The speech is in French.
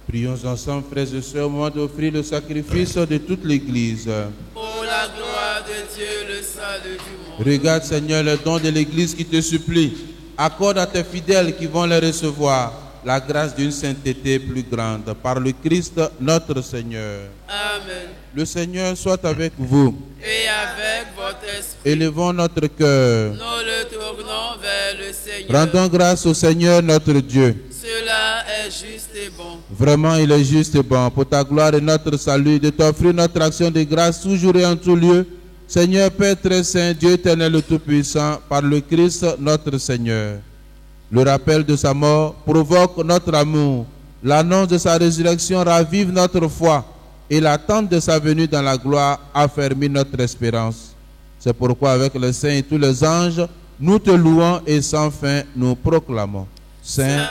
Prions ensemble, frères et sœurs, au moment d'offrir le sacrifice de toute l'Église. Pour la gloire de Dieu, le salut du monde. Regarde, Seigneur, les dons de l'Église qui te supplie. Accorde à tes fidèles qui vont les recevoir la grâce d'une sainteté plus grande. Par le Christ, notre Seigneur. Amen. Le Seigneur soit avec vous. Et avec votre esprit, Élevons notre cœur. nous le tournons vers le Seigneur. Rendons grâce au Seigneur notre Dieu. Cela est juste et bon. Vraiment, il est juste et bon, pour ta gloire et notre salut, de t'offrir notre action de grâce toujours et en tout lieu. Seigneur Père très saint, Dieu éternel le Tout-Puissant, par le Christ notre Seigneur. Le rappel de sa mort provoque notre amour. L'annonce de sa résurrection ravive notre foi. Et l'attente de sa venue dans la gloire affermit notre espérance. C'est pourquoi avec les saints et tous les anges, nous te louons et sans fin nous proclamons. Saint